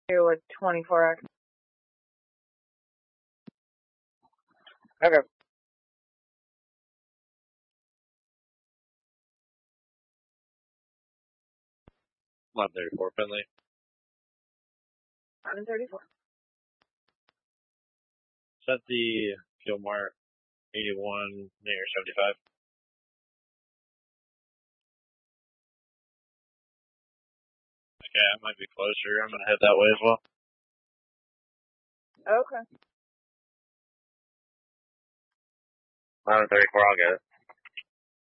Here with 24X. Okay. 1134 Finley. 1134. Set the fuel mark 81 near 75. Okay, I might be closer. I'm gonna head that way as well. Okay. 1134, I'll get it.